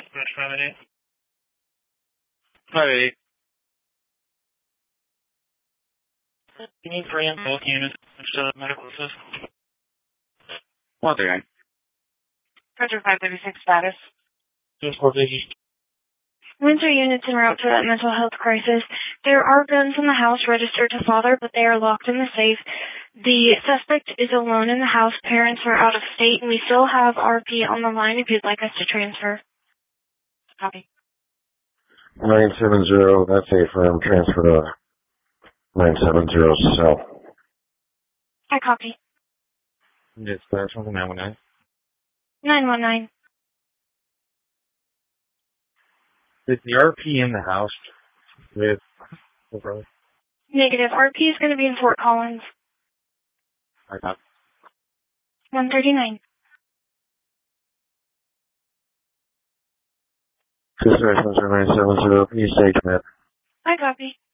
Dispatch 588. 588. You need three in both units instead of medical assist. 139. Roger 536 status. Just 450. Windsor units en route to that mental health crisis. There are guns in the house registered to father, but they are locked in the safe. The suspect is alone in the house. Parents are out of state, and we still have RP on the line if you'd like us to transfer. Copy. 970, that's a firm transfer to 970 South. I copy. Dispatch 919. 919. Is the RP in the house with the brother? Negative. RP is going to be in Fort Collins. I got 139. Dispatch 970, East Sage, Map. I copy.